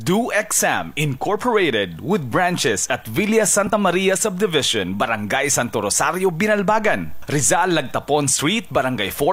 Do Exam Incorporated with branches at Villa Santa Maria Subdivision, Barangay Santo Rosario, Binalbagan, Rizal Lagtapon Street, Barangay 4